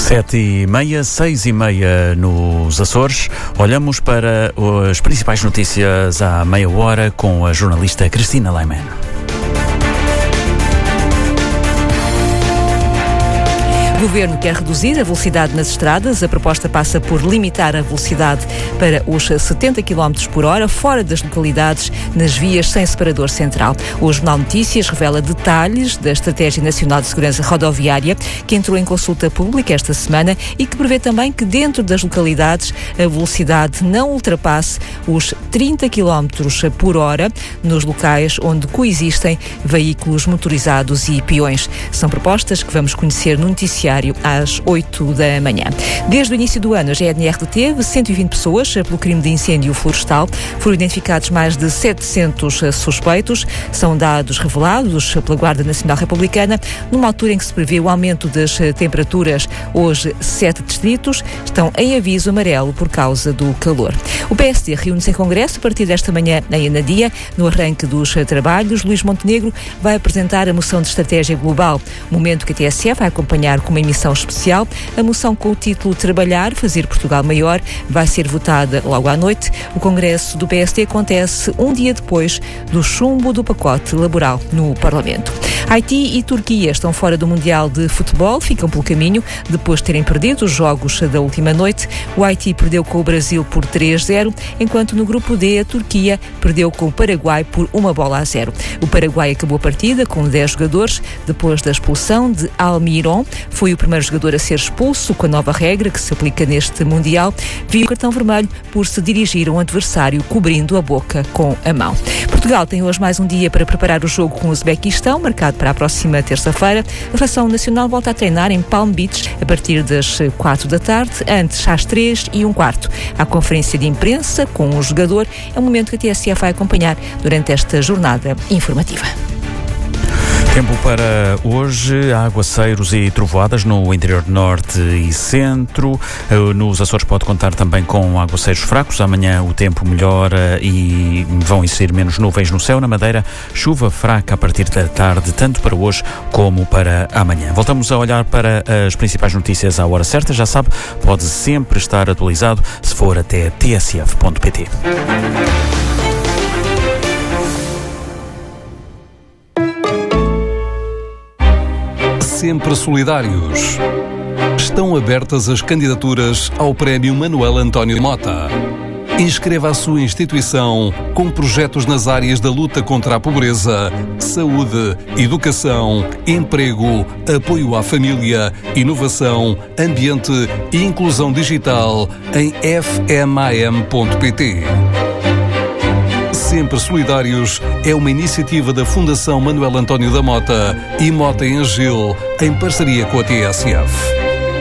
7h30, 6h30 nos Açores. Olhamos para as principais notícias à meia hora com a jornalista Cristina Laiman. O Governo quer reduzir a velocidade nas estradas. A proposta passa por limitar a velocidade para os 70 km por hora fora das localidades nas vias sem separador central. O Jornal Notícias revela detalhes da Estratégia Nacional de Segurança Rodoviária que entrou em consulta pública esta semana e que prevê também que dentro das localidades a velocidade não ultrapasse os 30 km por hora nos locais onde coexistem veículos motorizados e peões. São propostas que vamos conhecer no noticiário às 8 da manhã. Desde o início do ano, a GNR deteve 120 pessoas pelo crime de incêndio florestal. Foram identificados mais de 700 suspeitos. São dados revelados pela Guarda Nacional Republicana numa altura em que se prevê o aumento das temperaturas. Hoje, 7 distritos estão em aviso amarelo por causa do calor. O PSD reúne-se em Congresso a partir desta manhã em Anadia. No arranque dos trabalhos, Luís Montenegro vai apresentar a moção de estratégia global, momento que a TSE vai acompanhar com uma emissão especial. A moção com o título Trabalhar, Fazer Portugal Maior vai ser votada logo à noite. O Congresso do PSD acontece um dia depois do chumbo do pacote laboral no Parlamento. Haiti e Turquia estão fora do Mundial de Futebol, ficam pelo caminho depois de terem perdido os jogos da última noite. O Haiti perdeu com o Brasil por 3-0, enquanto no grupo D a Turquia perdeu com o Paraguai por 1-0. O Paraguai acabou a partida com 10 jogadores depois da expulsão de Almiron. Foi o primeiro jogador a ser expulso com a nova regra que se aplica neste Mundial. Viu o cartão vermelho por se dirigir a um adversário cobrindo a boca com a mão. Portugal tem hoje mais um dia para preparar o jogo com o Uzbequistão, marcado para a próxima terça-feira. A seleção nacional volta a treinar em Palm Beach a partir das 4 da tarde, antes às 3:15. A conferência de imprensa com o jogador é um momento que a TSF vai acompanhar durante esta jornada informativa. Tempo para hoje, aguaceiros e trovoadas no interior norte e centro. Nos Açores pode contar também com aguaceiros fracos. Amanhã o tempo melhora e vão existir menos nuvens no céu. Na Madeira, chuva fraca a partir da tarde, tanto para hoje como para amanhã. Voltamos a olhar para as principais notícias à hora certa. Já sabe, pode sempre estar atualizado se for até tsf.pt. Sempre solidários. Estão abertas as candidaturas ao Prémio Manuel António Mota. Inscreva a sua instituição com projetos nas áreas da luta contra a pobreza, saúde, educação, emprego, apoio à família, inovação, ambiente e inclusão digital em fmam.pt. Sempre Solidários é uma iniciativa da Fundação Manuel António da Mota e Mota em Gil, em parceria com a TSF.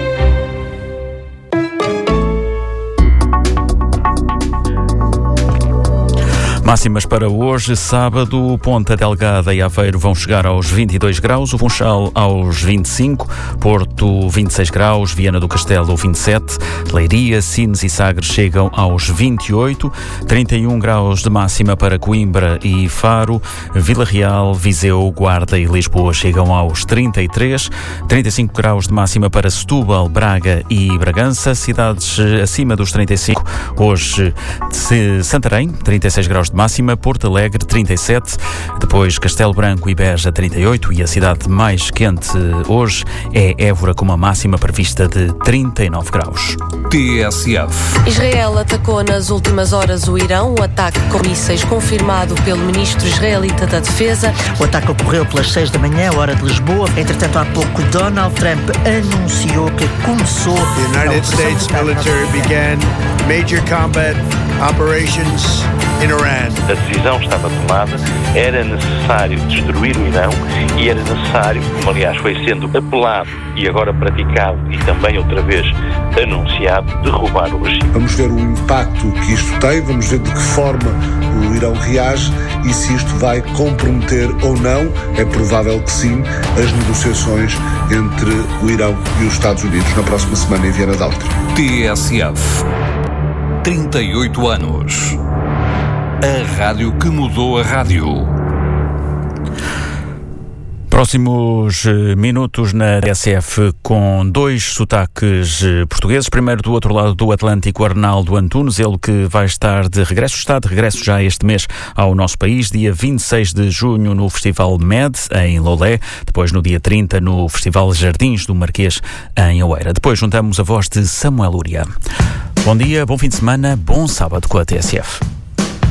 Máximas para hoje, sábado, Ponta Delgada e Aveiro vão chegar aos 22 graus, o Funchal aos 25, Porto 26 graus, Viana do Castelo 27, Leiria, Sines e Sagres chegam aos 28, 31 graus de máxima para Coimbra e Faro, Vila Real, Viseu, Guarda e Lisboa chegam aos 33, 35 graus de máxima para Setúbal, Braga e Bragança, cidades acima dos 35, hoje Santarém, 36 graus de máxima, Porto Alegre 37, depois Castelo Branco e Beja 38 e a cidade mais quente hoje é Évora com uma máxima prevista de 39 graus. TSF. Israel atacou nas últimas horas o Irão, o ataque com mísseis confirmado pelo ministro israelita da Defesa. O ataque ocorreu pelas 6 da manhã, hora de Lisboa. Entretanto, há pouco Donald Trump anunciou que começou The United States military began major combat operations in Iran. A decisão estava tomada, era necessário destruir o Irão e era necessário, como aliás foi sendo apelado e agora praticado e também outra vez anunciado, derrubar o regime. Vamos ver o impacto que isto tem, vamos ver de que forma o Irão reage e se isto vai comprometer ou não, é provável que sim, as negociações entre o Irão e os Estados Unidos na próxima semana em Viana do Alto. TSF. 38 anos. A rádio que mudou a rádio. Próximos minutos na TSF com dois sotaques portugueses. Primeiro, do outro lado do Atlântico, Arnaldo Antunes, ele que vai estar de regresso, está de regresso já este mês ao nosso país, dia 26 de junho no Festival MED, em Lolé, depois no dia 30 no Festival Jardins do Marquês, em Oeira. Depois juntamos a voz de Samuel Uria. Bom dia, bom fim de semana, bom sábado com a TSF.